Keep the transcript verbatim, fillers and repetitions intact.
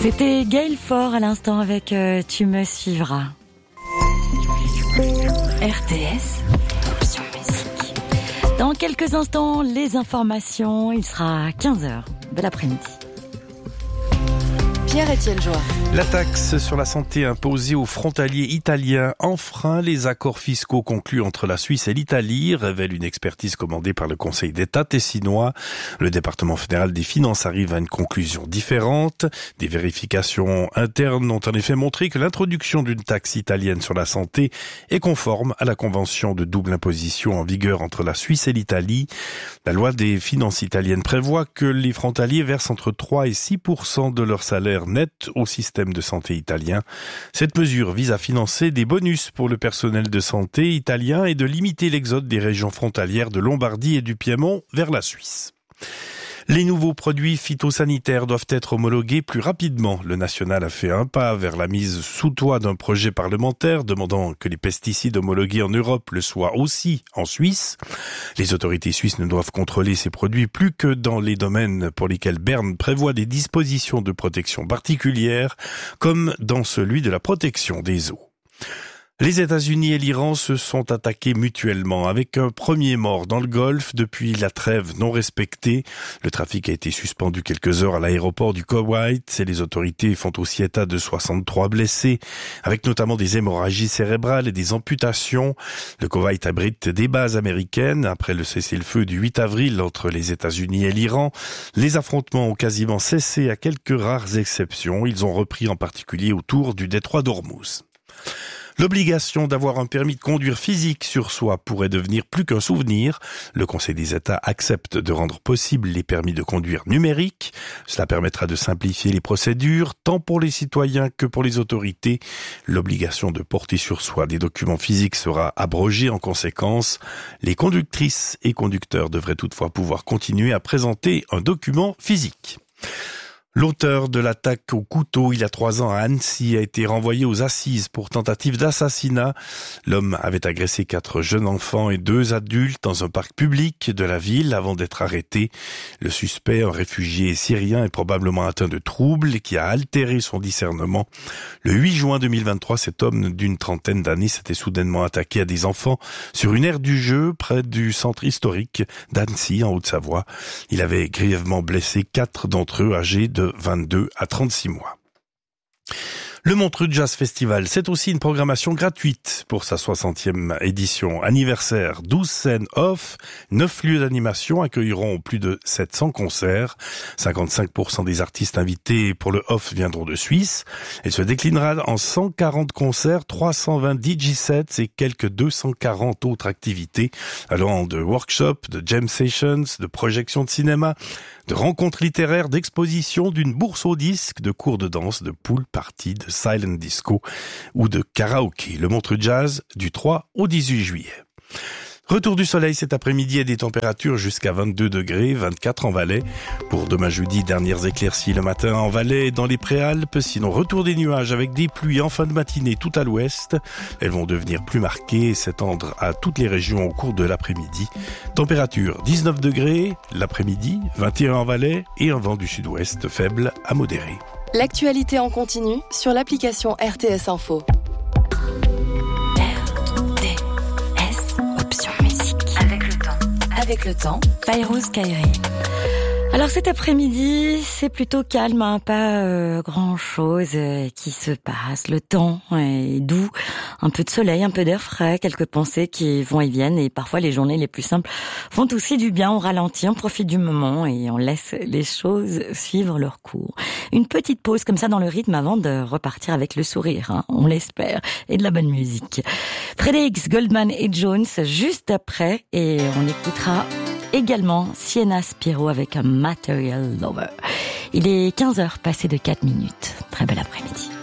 C'était Gaël Faure à l'instant avec euh, Tu me suivras. R T S, option musique. Dans quelques instants, les informations. Il sera quinze heures de l'après-midi. Pierre-Étienne Joie. La taxe sur la santé imposée aux frontaliers italiens enfreint les accords fiscaux conclus entre la Suisse et l'Italie, révèle une expertise commandée par le Conseil d'État tessinois. Le département fédéral des finances arrive à une conclusion différente. Des vérifications internes ont en effet montré que l'introduction d'une taxe italienne sur la santé est conforme à la convention de double imposition en vigueur entre la Suisse et l'Italie. La loi des finances italiennes prévoit que les frontaliers versent entre trois et six pour cent de leur salaire net au système de santé italien. Cette mesure vise à financer des bonus pour le personnel de santé italien et de limiter l'exode des régions frontalières de Lombardie et du Piémont vers la Suisse. Les nouveaux produits phytosanitaires doivent être homologués plus rapidement. Le national a fait un pas vers la mise sous toit d'un projet parlementaire demandant que les pesticides homologués en Europe le soient aussi en Suisse. Les autorités suisses ne doivent contrôler ces produits plus que dans les domaines pour lesquels Berne prévoit des dispositions de protection particulières, comme dans celui de la protection des eaux. Les États-Unis et l'Iran se sont attaqués mutuellement avec un premier mort dans le Golfe depuis la trêve non respectée. Le trafic a été suspendu quelques heures à l'aéroport du Koweït et les autorités font aussi état de soixante-trois blessés, avec notamment des hémorragies cérébrales et des amputations. Le Koweït abrite des bases américaines. Après le cessez-le-feu du huit avril entre les États-Unis et l'Iran, les affrontements ont quasiment cessé à quelques rares exceptions. Ils ont repris en particulier autour du détroit d'Ormuz. L'obligation d'avoir un permis de conduire physique sur soi pourrait devenir plus qu'un souvenir. Le Conseil des États accepte de rendre possible les permis de conduire numériques. Cela permettra de simplifier les procédures, tant pour les citoyens que pour les autorités. L'obligation de porter sur soi des documents physiques sera abrogée en conséquence. Les conductrices et conducteurs devraient toutefois pouvoir continuer à présenter un document physique. L'auteur de l'attaque au couteau il y a trois ans à Annecy a été renvoyé aux assises pour tentative d'assassinat. L'homme avait agressé quatre jeunes enfants et deux adultes dans un parc public de la ville avant d'être arrêté. Le suspect, un réfugié syrien, est probablement atteint de troubles qui a altéré son discernement. Le huit juin deux mille vingt-trois, cet homme d'une trentaine d'années s'était soudainement attaqué à des enfants sur une aire du jeu près du centre historique d'Annecy en Haute-Savoie. Il avait grièvement blessé quatre d'entre eux âgés de vingt-deux à trente-six mois. Le Montreux Jazz Festival, c'est aussi une programmation gratuite pour sa soixantième édition anniversaire. douze scènes off, neuf lieux d'animation accueilleront plus de sept cents concerts. cinquante-cinq pour cent des artistes invités pour le off viendront de Suisse. Elle se déclinera en cent quarante concerts, trois cent vingt D J sets et quelques deux cent quarante autres activités allant de workshops, de jam sessions, de projections de cinéma, de rencontres littéraires, d'expositions, d'une bourse au disque, de cours de danse, de pool party, de silent disco ou de karaoké. Le Montreux Jazz du trois au dix-huit juillet. Retour du soleil cet après-midi et des températures jusqu'à vingt-deux degrés, vingt-quatre en Valais. Pour demain jeudi, dernières éclaircies le matin en Valais et dans les Préalpes. Sinon, retour des nuages avec des pluies en fin de matinée tout à l'ouest. Elles vont devenir plus marquées et s'étendre à toutes les régions au cours de l'après-midi. Température dix-neuf degrés l'après-midi, vingt et un en Valais et un vent du sud-ouest faible à modéré. L'actualité en continu sur l'application R T S Info. Avec le temps, Fairouz Kairi. Alors cet après-midi, c'est plutôt calme, hein, pas euh, grand-chose euh, qui se passe. Le temps est doux, un peu de soleil, un peu d'air frais, quelques pensées qui vont et viennent. Et parfois, les journées les plus simples font aussi du bien. On ralentit, on profite du moment et on laisse les choses suivre leur cours. Une petite pause comme ça dans le rythme avant de repartir avec le sourire, hein, on l'espère, et de la bonne musique. Fredericks, Goldman et Jones juste après et on écoutera également Sienna Spiro avec un Material Lover. Il est quinze heures passées de quatre minutes. Très bel après-midi.